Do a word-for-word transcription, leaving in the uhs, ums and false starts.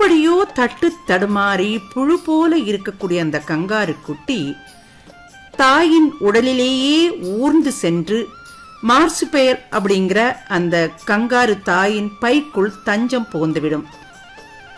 எப்படியோ தட்டு தடுமாறி புழு போல இருக்கக்கூடிய அந்த கங்காரு குட்டி தாயின் உடலிலேயே ஊர்ந்து சென்று மார்சுபேர் அப்படிங்கிற அந்த கங்காரு தாயின் பைக்குள் தஞ்சம் புகுந்துவிடும்.